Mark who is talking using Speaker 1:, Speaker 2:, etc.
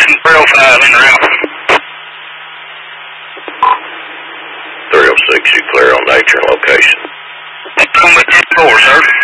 Speaker 1: 305 in route.
Speaker 2: 306, you clear on nature and location.
Speaker 1: Combat 10-4, sir.